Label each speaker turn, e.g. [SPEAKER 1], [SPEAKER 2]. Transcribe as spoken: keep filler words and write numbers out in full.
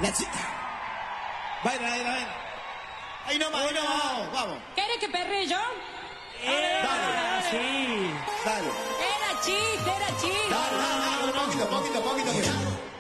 [SPEAKER 1] La chica. Baila, baila, baila. Ahí nomás, ahí nomás, vamos, vamos.
[SPEAKER 2] ¿Querés que perre yo?
[SPEAKER 1] Eh, dale,
[SPEAKER 3] Sí.
[SPEAKER 1] dale.
[SPEAKER 2] Era chiste, era chiste.
[SPEAKER 1] Dale, dale, dale, poquito, poquito, poquito.